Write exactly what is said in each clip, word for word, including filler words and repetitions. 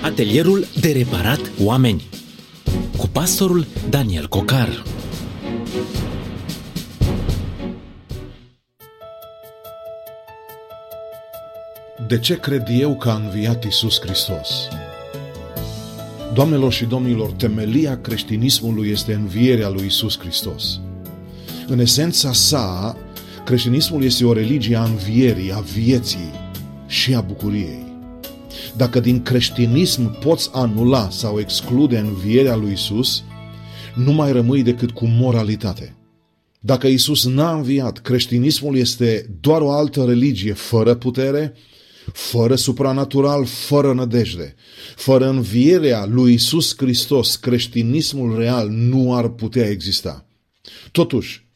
Atelierul de reparat oameni cu pastorul Daniel Cocar. De ce cred eu că a înviat Iisus Hristos? Doamnelor și domnilor, temelia creștinismului este învierea lui Iisus Hristos. În esența sa, creștinismul este o religie a învierii, a vieții și a bucuriei. Dacă din creștinism poți anula sau exclude învierea lui Iisus, nu mai rămâi decât cu moralitate. Dacă Iisus n-a înviat, creștinismul este doar o altă religie fără putere, fără supranatural, fără nădejde. Fără învierea lui Iisus Hristos, creștinismul real nu ar putea exista. Totuși,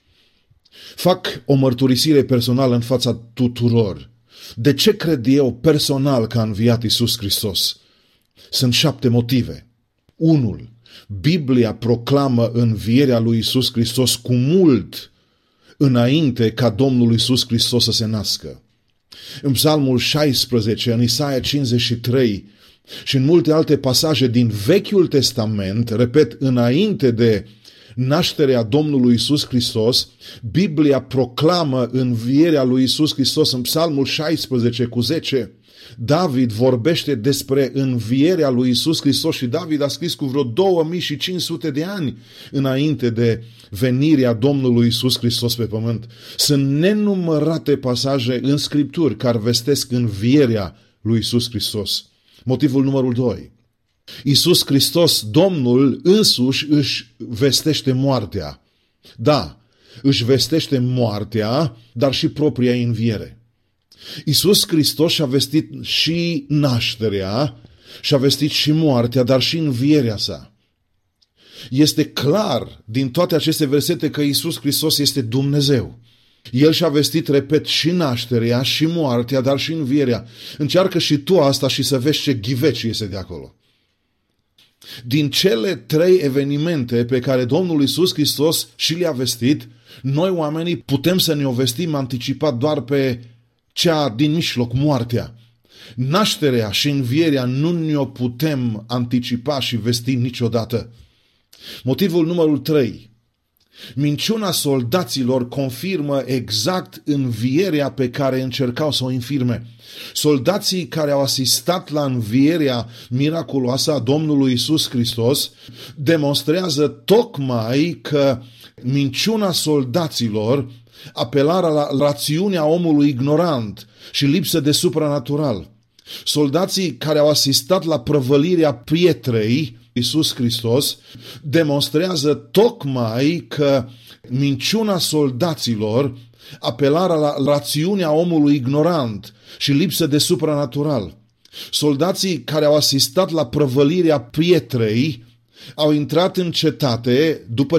fac o mărturisire personală în fața tuturor. De ce cred eu personal că a înviat Iisus Hristos? Sunt șapte motive. Unul, Biblia proclamă învierea lui Iisus Hristos cu mult înainte ca Domnul Iisus Hristos să se nască. În Psalmul șaisprezece, în Isaia cincizeci și trei și în multe alte pasaje din Vechiul Testament, repet, înainte de nașterea Domnului Iisus Hristos, Biblia proclamă învierea lui Iisus Hristos. În Psalmul șaisprezece cu zece, David vorbește despre învierea lui Iisus Hristos și David a scris cu vreo două mii și cinci sute de ani înainte de venirea Domnului Iisus Hristos pe pământ. Sunt nenumărate pasaje în Scripturi care vestesc învierea lui Iisus Hristos. Motivul numărul doi. Iisus Hristos, Domnul însuși, își vestește moartea. Da, își vestește moartea, dar și propria înviere. Iisus Hristos și-a vestit și nașterea, și-a vestit și moartea, dar și învierea sa. Este clar din toate aceste versete că Iisus Hristos este Dumnezeu. El și-a vestit, repet, și nașterea, și moartea, dar și învierea. Încearcă și tu asta și să vezi ce ghiveci este de acolo. Din cele trei evenimente pe care Domnul Iisus Hristos și le-a vestit, noi oamenii putem să ne o vestim anticipat doar pe cea din mijloc, moartea. Nașterea și învierea nu ne-o putem anticipa și vesti niciodată. Motivul numărul trei. Minciuna soldaților confirmă exact învierea pe care încercau să o infirme. Soldații care au asistat la învierea miraculoasă a Domnului Iisus Hristos demonstrează tocmai că minciuna soldaților, apelarea la rațiunea omului ignorant și lipsă de supranatural. Soldații care au asistat la prăvălirea pietrei Iisus Hristos demonstrează tocmai că minciuna soldaților, apelarea la rațiunea omului ignorant și lipsă de supranatural. Soldații care au asistat la prăvălirea pietrei au intrat în cetate după